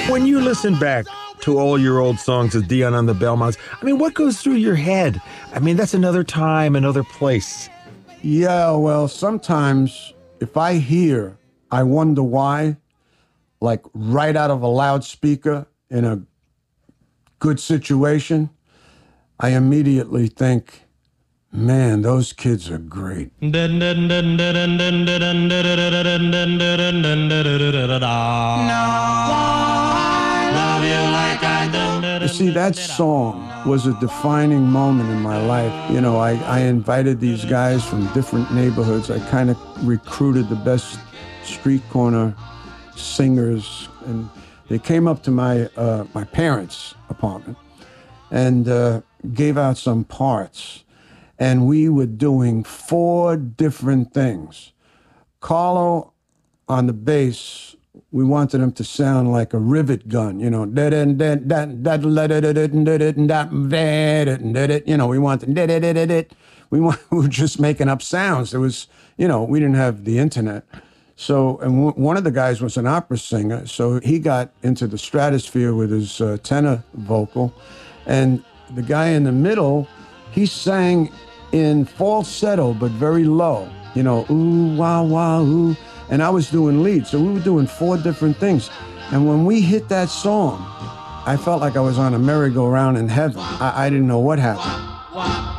When you listen back to all your old songs of Dion on the Belmonts, I mean, what goes through your head? I mean, that's another time, another place. Yeah, well, sometimes if I hear I Wonder Why, like right out of a loudspeaker in a good situation, I immediately think, man, those kids are great. You see, that song was a defining moment in my life. You know, I invited these guys from different neighborhoods. I kind of recruited the best street corner singers, and they came up to my parents' apartment and gave out some parts. And we were doing 4 different things. Carlo on the bass, we wanted him to sound like a rivet gun, you know. You know, we were just making up sounds. There was, you know, we didn't have the internet. So, and one of the guys was an opera singer, so he got into the stratosphere with his tenor vocal. And the guy in the middle, he sang in falsetto, but very low, you know, ooh, wah, wah, ooh. And I was doing lead, so we were doing 4 different things. And when we hit that song, I felt like I was on a merry-go-round in heaven. I didn't know what happened.